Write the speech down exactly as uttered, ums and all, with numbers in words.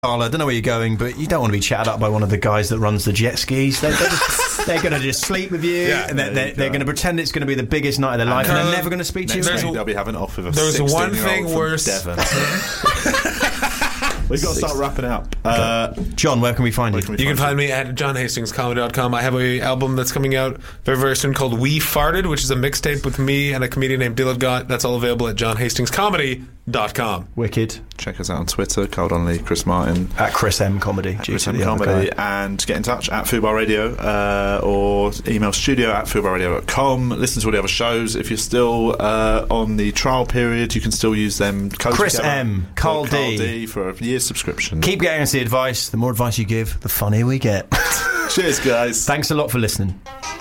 I don't know where you're going, but you don't want to be chatted up by one of the guys that runs the jet skis. They're, they're, just, they're going to just sleep with you, yeah, and they're, they're, they're going to pretend it's going to be the biggest night of their life, and, and they're never going to speak to you again. They'll be having it off with a There's one thing worse. Devon. We've got to start wrapping up. Uh, John, where can we find you? Can we you find can find me at john hastings comedy dot com. I have an album that's coming out very, very soon called We Farted, which is a mixtape with me and a comedian named Dylan Gott. That's all available at john hastings comedy dot com. Wicked. Check us out on Twitter, Carl Donnelly, Chris Martin. At Chris M Comedy. At Chris M Comedy. And get in touch at Fubar Radio uh, or email studio at fubar radio dot com. Listen to all the other shows. If you're still uh, on the trial period, you can still use them. Codes Chris together. M, Carl D. Carl D for a year's subscription. Keep getting us the advice. The more advice you give, the funnier we get. Cheers, guys. Thanks a lot for listening.